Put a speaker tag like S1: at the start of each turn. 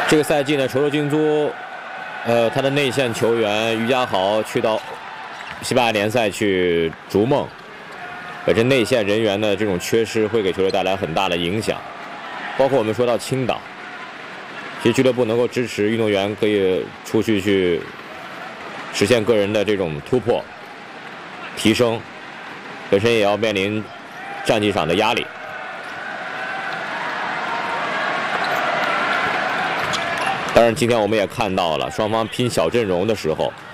S1: 这个赛季呢，稠州京都，他的内线球员于家豪去到西班牙联赛去逐梦，本身内线人员的这种缺失会给球队带来很大的影响。包括我们说到青岛，其实俱乐部能够支持运动员可以出去实现个人的这种突破、提升，本身也要面临战绩上的压力。当然，今天我们也看到了双方拼小阵容的时候，